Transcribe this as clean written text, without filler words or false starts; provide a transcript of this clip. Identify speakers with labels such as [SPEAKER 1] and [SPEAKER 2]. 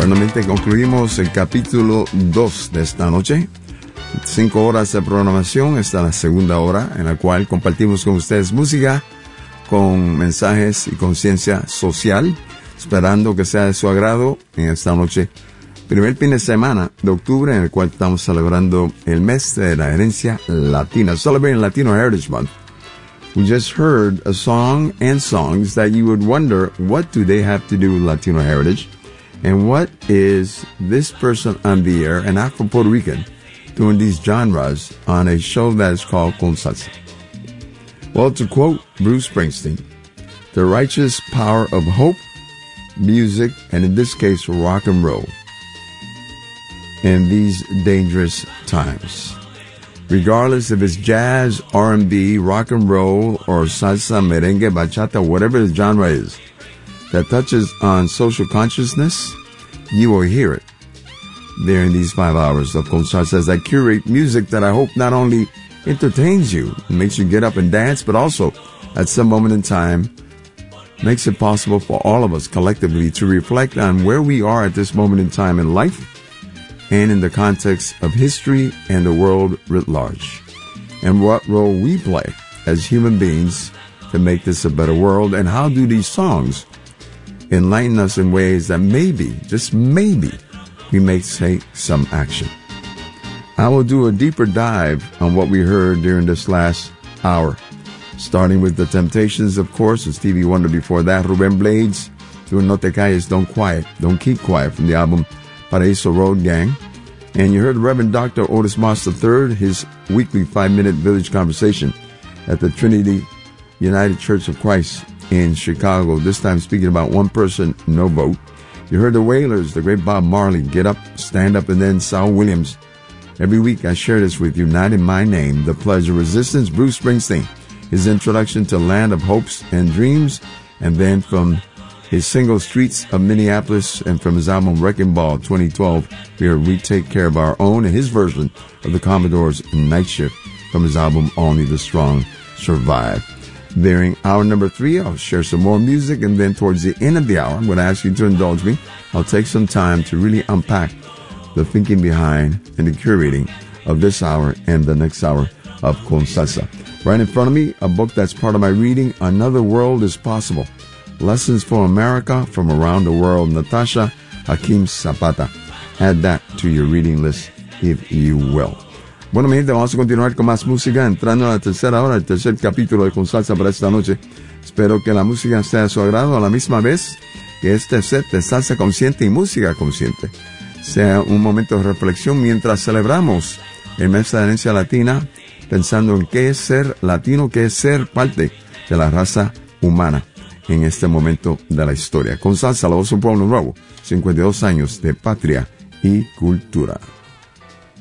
[SPEAKER 1] Finalmente concluimos el capítulo 2 de esta noche. 5 horas de programación. Esta es la segunda hora en la cual compartimos con ustedes música con mensajes y conciencia social, esperando que sea de su agrado en esta noche. Primer fin de semana de octubre en el cual estamos celebrando el mes de la herencia latina, celebrating Latino Heritage Month. We just heard a song and songs that you would wonder, what do they have to do with Latino heritage? And what is this person on the air, an Afro-Puerto Rican, doing these genres on a show that is called Con Salsa? Well, to quote Bruce Springsteen, the righteous power of hope, music, and in this case, rock and roll, in these dangerous times. Regardless if it's jazz, R&B, rock and roll, or salsa, merengue, bachata, whatever the genre is that touches on social consciousness, you will hear it there in these 5 hours of Con Salsa as I curate music that I hope not only entertains you, makes you get up and dance, but also at some moment in time makes it possible for all of us collectively to reflect on where we are at this moment in time in life and in the context of history and the world writ large, and what role we play as human beings to make this a better world, and how do these songs enlighten us in ways that maybe, just maybe, we may take some action. I will do a deeper dive on what we heard during this last hour, starting with The Temptations, of course, and Stevie Wonder before that, Ruben Blades, doing No Te Calles, Don't Keep Quiet, from the album Paraíso Road Gang. And you heard Reverend Dr. Otis Moss III, his weekly 5-minute village conversation at the Trinity United Church of Christ in Chicago, this time speaking about one person, no vote. You heard the Wailers, the great Bob Marley, Get Up, Stand Up, and then Saul Williams. Every week I share this with you, Not in My Name, The Pledge of Resistance, Bruce Springsteen, his introduction to Land of Hopes and Dreams, and then from his single Streets of Minneapolis and from his album Wrecking Ball 2012, we take care of our own, and his version of the Commodores' Night Shift from his album Only the Strong Survive. During hour number 3, I'll share some more music, and then towards the end of the hour, I'm going to ask you to indulge me. I'll take some time to really unpack the thinking behind and the curating of this hour and the next hour of Con Salsa. Right in front of me, a book that's part of my reading, Another World is Possible, Lessons for America from Around the World, Natasha Hakim Zapata. Add that to your reading list, if you will. Bueno, mi gente, vamos a continuar con más música, entrando a la tercera hora, el tercer capítulo de Con Salsa para esta noche. Espero que la música sea de su agrado, a la misma vez que este set de salsa consciente y música consciente sea un momento de reflexión mientras celebramos el mes de la herencia latina, pensando en qué es ser latino, qué es ser parte de la raza humana en este momento de la historia. Con Salsa, la voz de un pueblo nuevo, 52 años de patria y cultura.